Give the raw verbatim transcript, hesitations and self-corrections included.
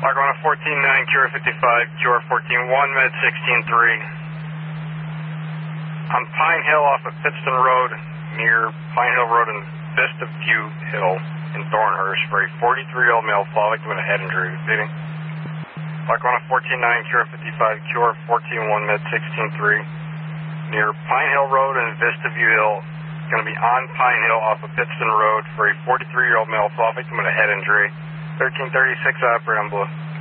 Lackawanna fourteen nine, Q R fifty-five, Q R fourteen one, Med sixteen three. On Pine Hill off of Pittston Road, near Pine Hill Road and Vista View Hill in Thornhurst for a forty-three-year-old male fall victim with a head injury. Repeating. Lackawanna fourteen nine, Q R fifty-five, Q R fourteen one, Med sixteen three. Near Pine Hill Road and Vista View Hill. It's going to be on Pine Hill off of Pittston Road for a forty-three-year-old male fall victim with a head injury. thirteen thirty-six operator on blue.